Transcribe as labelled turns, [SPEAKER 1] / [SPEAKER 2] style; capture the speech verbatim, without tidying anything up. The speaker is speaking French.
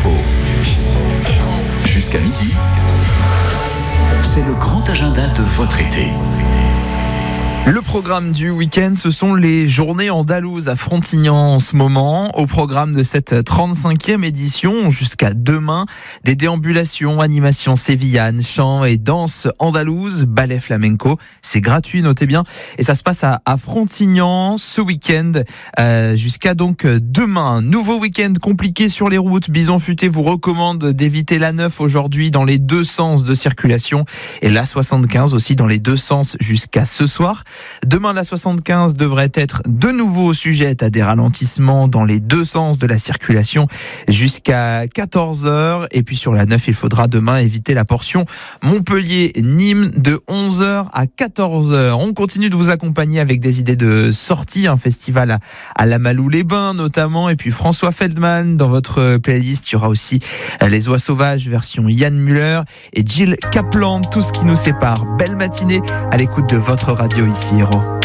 [SPEAKER 1] Héros. Jusqu'à midi, c'est le grand agenda de votre été.
[SPEAKER 2] Le programme du week-end, ce sont les journées andalouses à Frontignan en ce moment. Au programme de cette trente-cinquième édition, jusqu'à demain, des déambulations, animations sévillanes, chants et danses andalouses, ballet flamenco. C'est gratuit, notez bien. Et ça se passe à, à Frontignan ce week-end, euh, jusqu'à donc demain. Nouveau week-end compliqué sur les routes. Bison Futé vous recommande d'éviter l'A neuf aujourd'hui dans les deux sens de circulation et l'A soixante-quinze aussi dans les deux sens jusqu'à ce soir. Demain, la soixante-quinze devrait être de nouveau sujette à des ralentissements dans les deux sens de la circulation jusqu'à quatorze heures. Et puis sur la neuf, il faudra demain éviter la portion Montpellier-Nîmes de onze heures à quatorze heures. On continue de vous accompagner avec des idées de sortie, un festival à, à la Malou-les-Bains notamment. Et puis François Feldman dans votre playlist. Il y aura aussi Les Oies Sauvages version Yann Muller et Jill Kaplan. Tout ce qui nous sépare. Belle matinée à l'écoute de votre radio ici. Héros.